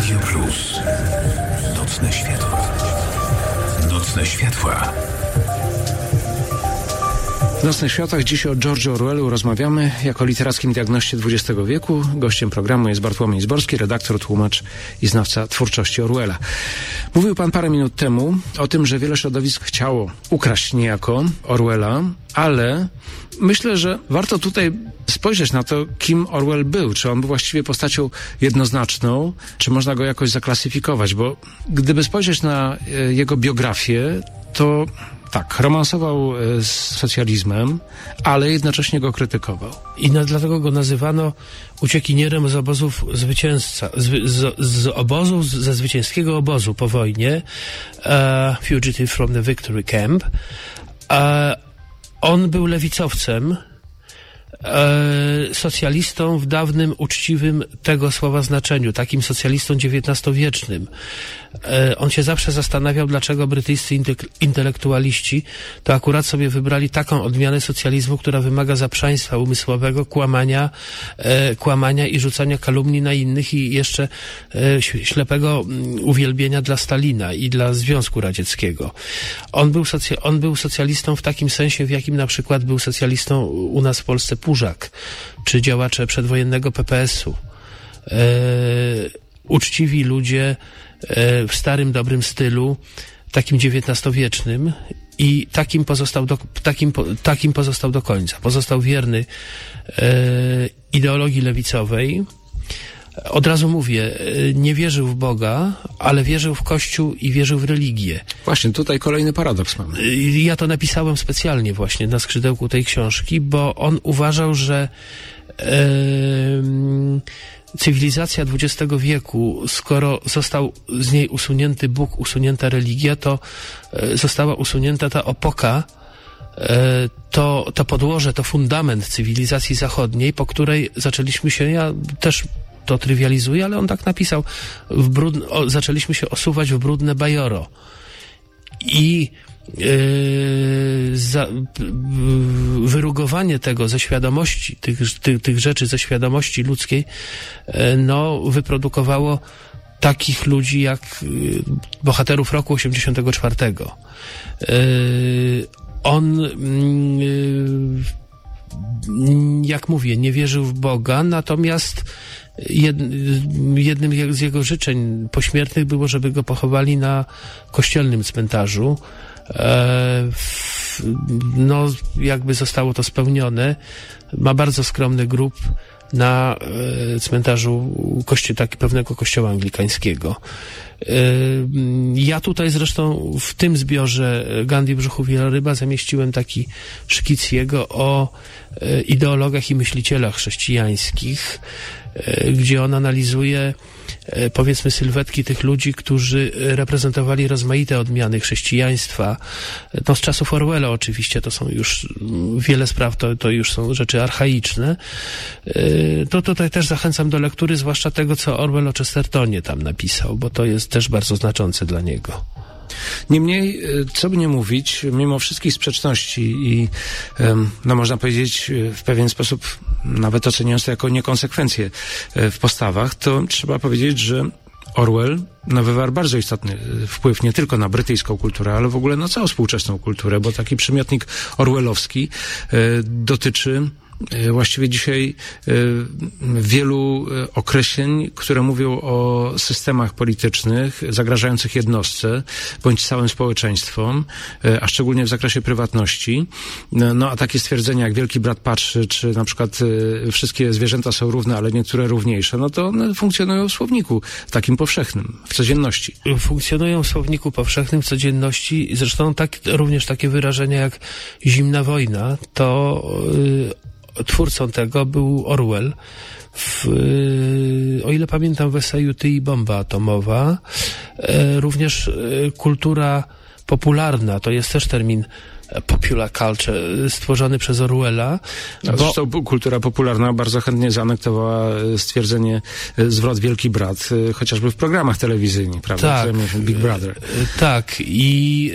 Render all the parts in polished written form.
Radio Plus. Nocne światła. Nocne światła. W Nocnych Światach dziś o George'u Orwellu rozmawiamy jako literackim diagnoście XX wieku. Gościem programu jest Bartłomiej Zborski, redaktor, tłumacz i znawca twórczości Orwella. Mówił pan parę minut temu o tym, że wiele środowisk chciało ukraść niejako Orwella, ale myślę, że warto tutaj spojrzeć na to, kim Orwell był. Czy on był właściwie postacią jednoznaczną, czy można go jakoś zaklasyfikować, bo gdyby spojrzeć na jego biografię, to tak, romansował z socjalizmem, ale jednocześnie go krytykował. I dlatego go nazywano uciekinierem z obozów ze zwycięskiego obozu po wojnie, fugitive from the victory camp. On był lewicowcem, socjalistą w dawnym, uczciwym tego słowa znaczeniu, takim socjalistą XIX-wiecznym. On się zawsze zastanawiał, dlaczego brytyjscy intelektualiści to akurat sobie wybrali taką odmianę socjalizmu, która wymaga zaprzaństwa umysłowego, kłamania i rzucania kalumni na innych i jeszcze ślepego uwielbienia dla Stalina i dla Związku Radzieckiego. On był socjalistą w takim sensie, w jakim na przykład był socjalistą u nas w Polsce Pużak, czy działacze przedwojennego PPS-u. Uczciwi ludzie w starym, dobrym stylu, takim XIX-wiecznym i takim pozostał do końca. Pozostał wierny ideologii lewicowej. Od razu mówię, nie wierzył w Boga, ale wierzył w Kościół i wierzył w religię. Właśnie, tutaj kolejny paradoks mamy. Ja to napisałem specjalnie właśnie na skrzydełku tej książki, bo on uważał, że cywilizacja XX wieku, skoro został z niej usunięty Bóg, usunięta religia, to została usunięta ta opoka, to podłoże, to fundament cywilizacji zachodniej, po której zaczęliśmy się, ja też to trywializuję, ale on tak napisał, zaczęliśmy się osuwać w brudne bajoro. I wyrugowanie tego ze świadomości, tych rzeczy ze świadomości ludzkiej, wyprodukowało takich ludzi jak bohaterów roku 84. On, jak mówię, nie wierzył w Boga, natomiast jednym z jego życzeń pośmiertnych było, żeby go pochowali na kościelnym cmentarzu. Jakby zostało to spełnione. Ma bardzo skromny grób na cmentarzu pewnego kościoła anglikańskiego. Ja tutaj zresztą w tym zbiorze Gandhi w brzuchu wieloryba zamieściłem taki szkic jego o ideologach i myślicielach chrześcijańskich, gdzie on analizuje, powiedzmy, sylwetki tych ludzi, którzy reprezentowali rozmaite odmiany chrześcijaństwa. Z czasów Orwella oczywiście, to są już wiele spraw, to już są rzeczy archaiczne. To tutaj też zachęcam do lektury, zwłaszcza tego, co Orwell o Chestertonie tam napisał, bo to jest też bardzo znaczące dla niego. Niemniej, co by nie mówić, mimo wszystkich sprzeczności i, można powiedzieć, w pewien sposób nawet oceniając to jako niekonsekwencje w postawach, to trzeba powiedzieć, że Orwell wywarł bardzo istotny wpływ nie tylko na brytyjską kulturę, ale w ogóle na całą współczesną kulturę, bo taki przymiotnik orwellowski dotyczy właściwie dzisiaj wielu określeń, które mówią o systemach politycznych zagrażających jednostce bądź całym społeczeństwom, a szczególnie w zakresie prywatności. A takie stwierdzenia jak Wielki Brat patrzy, czy na przykład wszystkie zwierzęta są równe, ale niektóre równiejsze, to one funkcjonują w słowniku takim powszechnym, w codzienności. Funkcjonują w słowniku powszechnym, w codzienności. Zresztą również takie wyrażenia jak zimna wojna, to twórcą tego był Orwell. O ile pamiętam, w eseju Ty i bomba atomowa. Również kultura popularna, to jest też termin popular culture stworzony przez Orwella. Zresztą kultura popularna bardzo chętnie zaanektowała stwierdzenie zwrot Wielki Brat, chociażby w programach telewizyjnych, prawda? Tak, Big Brother. Tak, i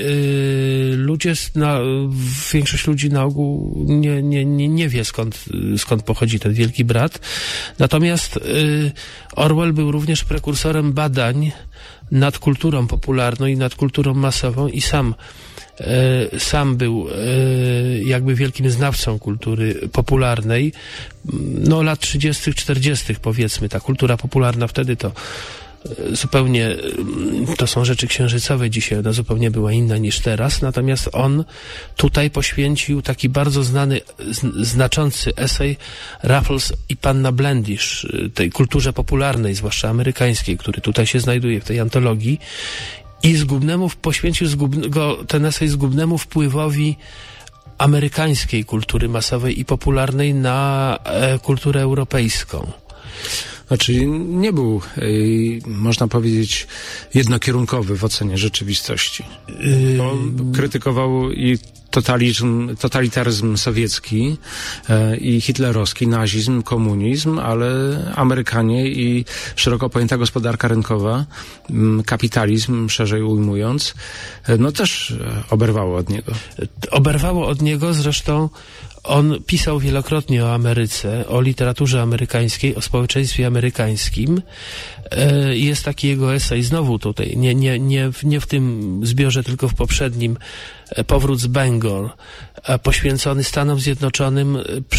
większość ludzi na ogół nie wie skąd pochodzi ten Wielki Brat. Natomiast Orwell był również prekursorem badań nad kulturą popularną i nad kulturą masową i sam był jakby wielkim znawcą kultury popularnej. No lat 30., 40. powiedzmy, ta kultura popularna wtedy to zupełnie, to są rzeczy księżycowe dzisiaj, ona zupełnie była inna niż teraz, natomiast on tutaj poświęcił taki bardzo znaczący esej Raffles i Panna Blendish, tej kulturze popularnej, zwłaszcza amerykańskiej, który tutaj się znajduje w tej antologii i poświęcił ten esej zgubnemu wpływowi amerykańskiej kultury masowej i popularnej na kulturę europejską. Znaczy nie był, można powiedzieć, jednokierunkowy w ocenie rzeczywistości. Krytykował i totalitaryzm sowiecki i hitlerowski, nazizm, komunizm, ale Amerykanie i szeroko pojęta gospodarka rynkowa, kapitalizm, szerzej ujmując, no też oberwało od niego. Oberwało od niego, zresztą on pisał wielokrotnie o Ameryce, o literaturze amerykańskiej, o społeczeństwie amerykańskim. Jest taki jego esej, znowu tutaj, nie w tym zbiorze, tylko w poprzednim, Powrót z Bangor, poświęcony Stanom Zjednoczonym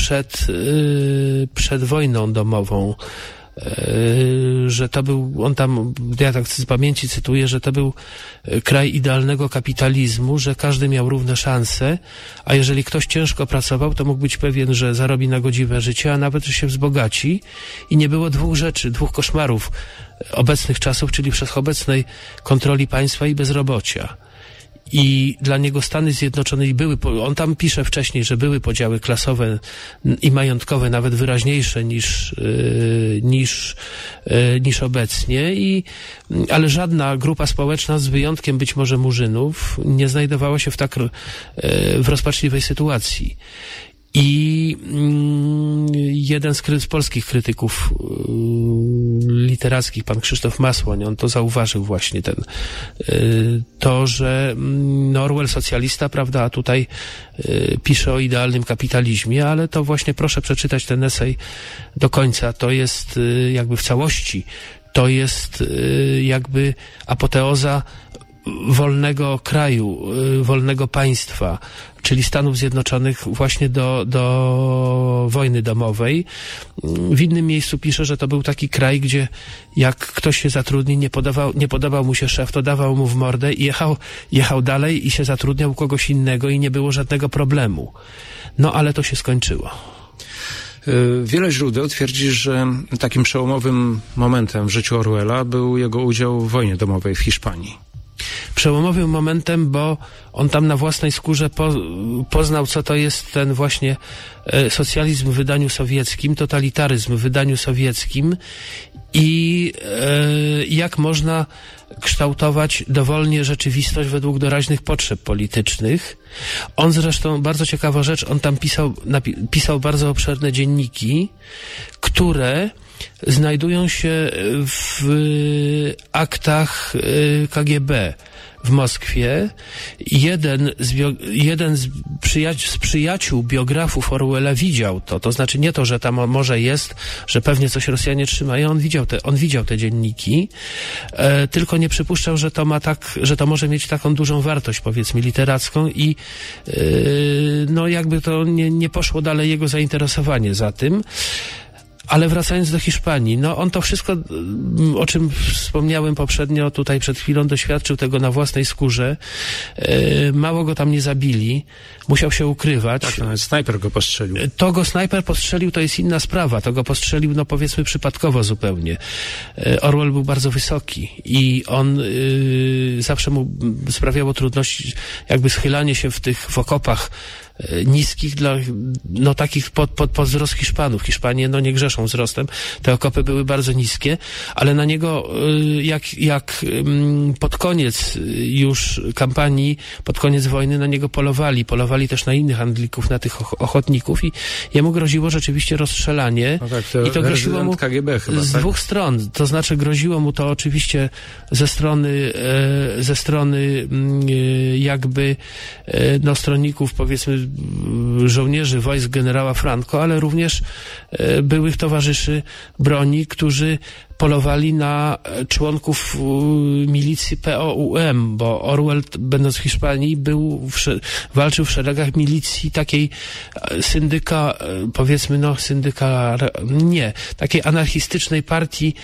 przed wojną domową. Że to był, on tam, ja tak z pamięci cytuję, że to był kraj idealnego kapitalizmu, że każdy miał równe szanse, a jeżeli ktoś ciężko pracował, to mógł być pewien, że zarobi na godziwe życie, a nawet, że się wzbogaci i nie było dwóch koszmarów obecnych czasów, czyli wszechobecnej kontroli państwa i bezrobocia. I dla niego Stany Zjednoczone on tam pisze wcześniej, że były podziały klasowe i majątkowe nawet wyraźniejsze niż obecnie, ale żadna grupa społeczna, z wyjątkiem być może Murzynów, nie znajdowała się w rozpaczliwej sytuacji. I jeden z polskich krytyków literackich, pan Krzysztof Masłoń, on to zauważył właśnie że Orwell socjalista, prawda, a tutaj pisze o idealnym kapitalizmie, ale to właśnie proszę przeczytać ten esej do końca. To jest jakby w całości, to jest jakby apoteoza wolnego kraju, wolnego państwa, czyli Stanów Zjednoczonych właśnie do wojny domowej. W innym miejscu pisze, że to był taki kraj, gdzie jak ktoś się zatrudni, nie podobał mu się szef, to dawał mu w mordę i jechał dalej i się zatrudniał u kogoś innego i nie było żadnego problemu. No ale to się skończyło. Wiele źródeł twierdzi, że takim przełomowym momentem w życiu Orwella był jego udział w wojnie domowej w Hiszpanii. Przełomowym momentem, bo on tam na własnej skórze poznał, co to jest ten właśnie socjalizm w wydaniu sowieckim, totalitaryzm w wydaniu sowieckim i jak można kształtować dowolnie rzeczywistość według doraźnych potrzeb politycznych. On zresztą, bardzo ciekawa rzecz, on tam pisał bardzo obszerne dzienniki, które znajdują się w aktach KGB w Moskwie. Jeden z przyjaciół biografów Orwella widział to znaczy nie to, że tam może jest, że pewnie coś Rosjanie trzymają, on widział te dzienniki, tylko nie przypuszczał, że to może mieć taką dużą wartość, powiedzmy, literacką i no jakby to nie poszło dalej jego zainteresowanie za tym. Ale wracając do Hiszpanii, no on to wszystko, o czym wspomniałem poprzednio, tutaj przed chwilą doświadczył tego na własnej skórze. Mało go tam nie zabili, musiał się ukrywać. Tak, nawet snajper go postrzelił. To go snajper postrzelił, to jest inna sprawa. To go postrzelił, no powiedzmy, przypadkowo zupełnie. Orwell był bardzo wysoki i on zawsze mu sprawiało trudności jakby schylanie się w okopach niskich dla, takich pod wzrost Hiszpanów. Hiszpanie, nie grzeszą wzrostem. Te okopy były bardzo niskie, ale na niego, jak pod koniec już kampanii, pod koniec wojny na niego polowali też na innych Anglików, na tych ochotników i jemu groziło rzeczywiście rozstrzelanie. No tak, i to groziło mu KGB chyba, z dwóch stron. To znaczy groziło mu to oczywiście ze strony jakby stronników, powiedzmy, żołnierzy wojsk generała Franco, ale również byłych towarzyszy broni, którzy polowali na członków milicji POUM, bo Orwell, będąc w Hiszpanii, walczył w szeregach milicji takiej takiej anarchistycznej partii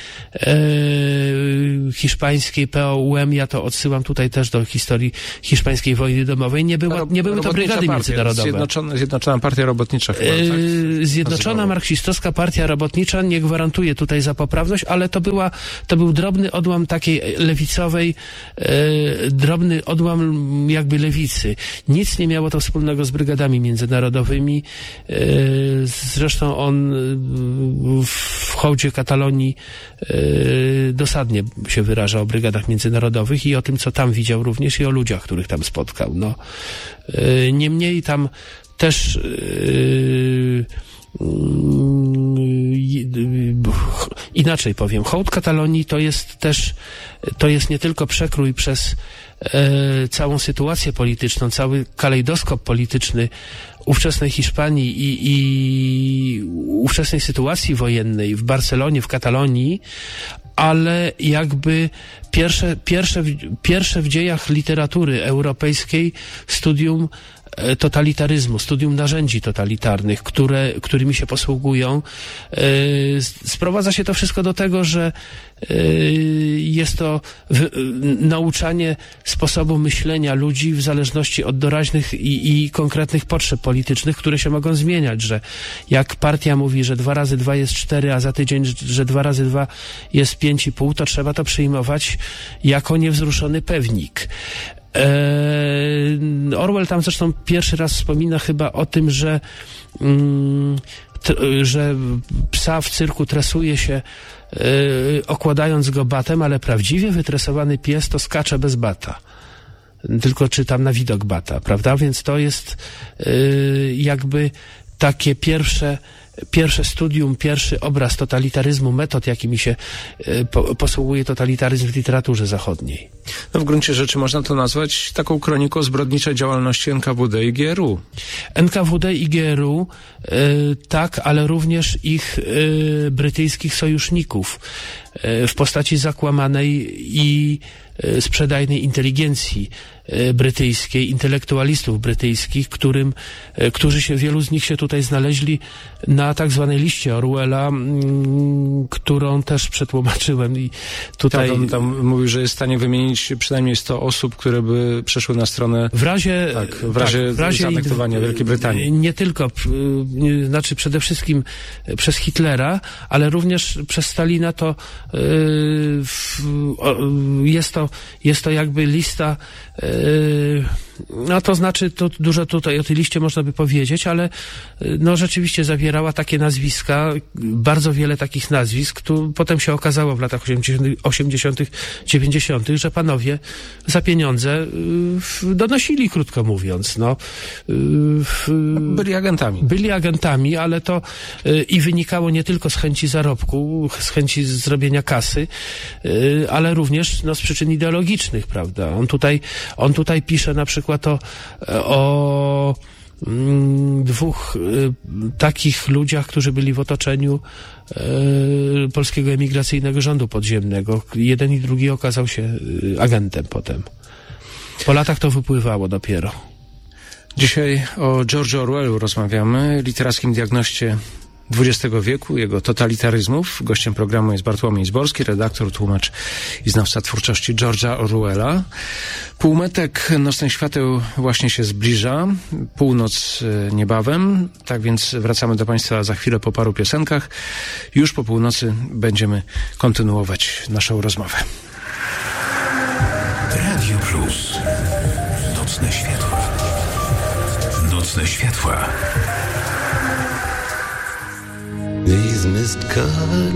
hiszpańskiej POUM. Ja to odsyłam tutaj też do historii hiszpańskiej wojny domowej. Nie były to brygady międzynarodowe. Zjednoczona Partia Robotnicza chyba, tak? Zjednoczona Marksistowska Partia Robotnicza, nie gwarantuję tutaj za poprawność, ale to był drobny odłam takiej lewicowej, drobny odłam jakby lewicy. Nic nie miało to wspólnego z brygadami międzynarodowymi. Zresztą on w hołdzie Katalonii dosadnie się wyraża o brygadach międzynarodowych i o tym, co tam widział również i o ludziach, których tam spotkał. Niemniej tam też inaczej powiem, hołd Katalonii to jest nie tylko przekrój przez całą sytuację polityczną, cały kalejdoskop polityczny ówczesnej Hiszpanii i ówczesnej sytuacji wojennej w Barcelonie, w Katalonii, ale jakby pierwsze w dziejach literatury europejskiej studium totalitaryzmu, studium narzędzi totalitarnych, którymi się posługują. Sprowadza się to wszystko do tego, że jest to nauczanie sposobu myślenia ludzi w zależności od doraźnych i konkretnych potrzeb politycznych, które się mogą zmieniać, że jak partia mówi, że 2 razy 2 jest 4, a za tydzień, że 2 razy 2 jest 5,5, to trzeba to przyjmować jako niewzruszony pewnik. Orwell tam zresztą pierwszy raz wspomina chyba o tym, że psa w cyrku tresuje się okładając go batem, ale prawdziwie wytresowany pies to skacze bez bata. Tylko czy tam na widok bata, prawda? Więc to jest jakby takie pierwsze studium, pierwszy obraz totalitaryzmu, metod, jakimi się posługuje totalitaryzm w literaturze zachodniej. W gruncie rzeczy można to nazwać taką kroniką zbrodniczej działalności NKWD i GRU. NKWD i GRU, tak, ale również ich brytyjskich sojuszników w postaci zakłamanej i sprzedajnej inteligencji brytyjskiej, intelektualistów brytyjskich, wielu z nich się tutaj znaleźli na tak zwanej liście Orwella, którą też przetłumaczyłem i tutaj... Tak, on tam mówił, że jest w stanie wymienić przynajmniej 100 osób, które by przeszły na stronę w razie zaanektowania Wielkiej Brytanii. Nie tylko, znaczy przede wszystkim przez Hitlera, ale również przez Stalina to jest to jakby lista, to znaczy, to dużo tutaj o tej liście można by powiedzieć, ale rzeczywiście zawierała takie nazwiska, bardzo wiele takich nazwisk. Tu potem się okazało w latach 80., 90., że panowie za pieniądze donosili, krótko mówiąc. Byli agentami, ale to i wynikało nie tylko z chęci zarobku, z chęci zrobienia kasy, ale również z przyczyn ideologicznych, prawda? On tutaj pisze na przykład o 2 takich ludziach, którzy byli w otoczeniu polskiego emigracyjnego rządu podziemnego. Jeden i drugi okazał się agentem potem. Po latach to wypływało dopiero. Dzisiaj o George Orwellu rozmawiamy, literackim diagnoście XX wieku, jego totalitaryzmów. Gościem programu jest Bartłomiej Zborski, redaktor, tłumacz i znawca twórczości George'a Orwella. Półmetek nocnych świateł właśnie się zbliża, północ niebawem, tak więc wracamy do Państwa za chwilę po paru piosenkach. Już po północy będziemy kontynuować naszą rozmowę. Radio Plus. Nocne światła. Nocne światła. These mist-covered